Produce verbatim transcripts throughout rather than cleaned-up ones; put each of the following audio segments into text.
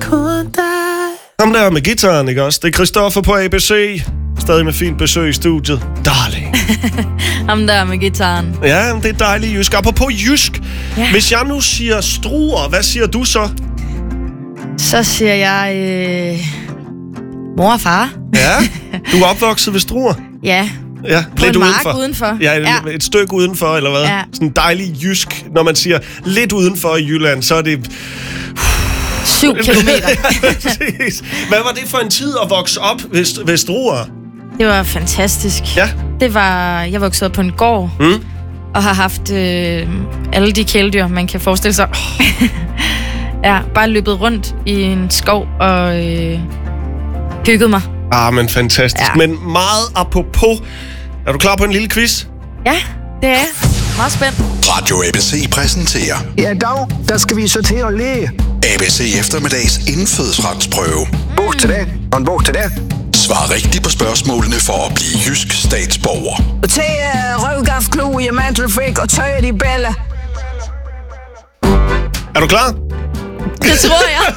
Ham der med gitaren, ikke også? Det er Christoffer på A B C. Stadig med fint besøg i studiet. Darling. Ham der med gitaren. Ja, det er dejligt jysk. Apropos jysk. Ja. Hvis jeg nu siger Struer, hvad siger du så? Så siger jeg... Øh... Mor og far. Ja, du er opvokset ved Struer. Ja. Ja, på lidt en mark udenfor. udenfor. Ja, et, ja, et stykke udenfor, eller hvad? Ja. Sådan dejlig jysk. Når man siger lidt udenfor i Jylland, så er det... Syv kilometer. Hvad var det for en tid at vokse op ved, ved Struer? Det var fantastisk. Ja. Det var... Jeg voksede op på en gård. Mm. Og har haft øh, alle de kæledyr, man kan forestille sig. Ja, bare løbet rundt i en skov og øh, hygget mig. Ah, men fantastisk. Ja. Men meget apropos. Er du klar på en lille quiz? Ja, det er jeg. Meget spændt. Radio A B C præsenterer Ja, dag, der skal vi så til at læge. A B C eftermiddags indfødsretsprøve. Bog til det, og en bog til det. Svar rigtigt på spørgsmålene for at blive jysk statsborger. Og tag uh, røvgafklo i mantelfæk og tøj de bælle. Er du klar? Det tror jeg.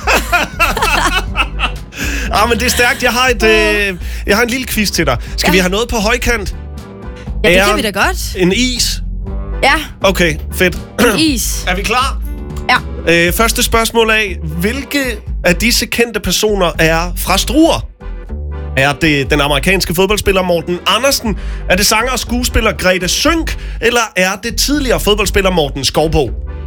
Ah, men det er stærkt. Jeg har, et, øh, jeg har en lille quiz til dig. Skal ja. vi have noget på højkant? Ja, det Er kan vi da godt. En is? Ja, Okay, fedt. en is. Er vi klar? Ja. Øh, første spørgsmål af. Hvilke af disse kendte personer er fra Struer? Er det den amerikanske fodboldspiller Morten Andersen? Er det sanger og skuespiller Grete Sønck? Eller er det tidligere fodboldspiller Morten Skovbo?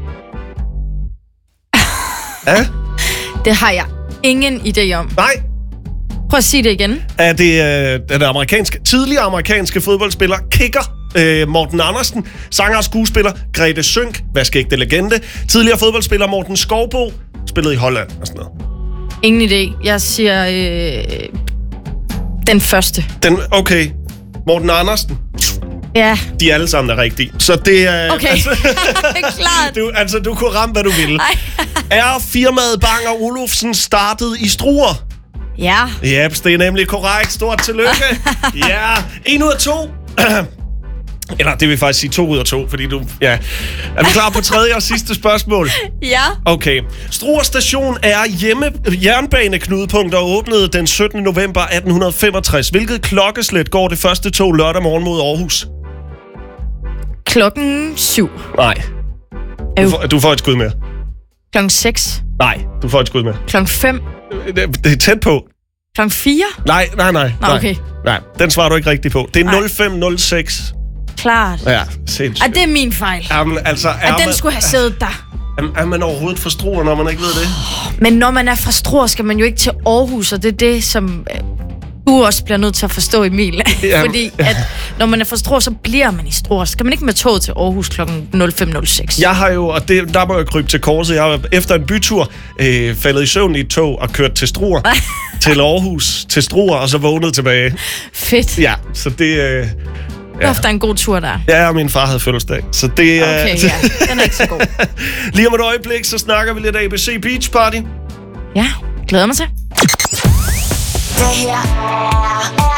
Ja? Det har jeg ingen idé om. Nej. Prøv at sige det igen. Er det øh, den amerikanske, tidligere amerikanske fodboldspiller Kicker øh, Morten Andersen? Sanger og skuespiller Grete Sønck, vaskægte legende. Tidligere fodboldspiller Morten Skovbo, spillede i Holland og sådan noget. Ingen idé. Jeg siger øh, den første. Den, okay. Morten Andersen. Ja. De alle sammen er rigtige. Så det er... Okay. Altså, Klart. du, altså, du kunne ramme, hvad du ville. Ej. Er firmaet Bang og Olufsen startet i Struer? Ja. Ja, det er nemlig korrekt. Stort tillykke. Ja, en ud af to. Eller det vil faktisk sige to ud af to, fordi du... Ja. Er vi klar på tredje og sidste spørgsmål? Ja. Okay. Struer Station er hjemme jernbaneknudepunkt og åbnede den syttende november atten femogtres. Hvilket klokkeslæt går det første tog lørdag morgen mod Aarhus? Klokken syv. Nej. Du får, du får et skud med. Klokken seks. Nej, du får et skud med. Klokken fem. Det, det er tæt på. Klokken fire. Nej, nej, nej. Nå, nej. okay. Nej, den svarer du ikke rigtigt på. Det er Nej. nul fem nul seks. Klart. Ja, sindssygt. Og det er min fejl. Jamen, altså, er, At den man, skulle have siddet der. er, er man overhovedet for Struer, når man ikke ved det? Men når man er fra Struer, skal man jo ikke til Aarhus, og det er det, som øh, du også bliver nødt til at forstå, Emil. Jamen. Fordi at når man er fra Struer, så bliver man i Struer. Skal man ikke med toget til Aarhus klokken nul fem nul seks? Jeg har jo, og det, der må jeg krybe til korset, jeg har efter en bytur øh, faldet i søvn i et tog og kørt til Struer, til Aarhus, til Struer, og så vågnet tilbage. Fedt. Ja, så det... Øh, Ja. Ofte en god tur der. ja, og min far havde fødselsdag, så det... Øh, Okay, ja. Den er ikke så god. Lige om et øjeblik, så snakker vi lidt A B C Beach Party. Ja, glæder mig til. Det her er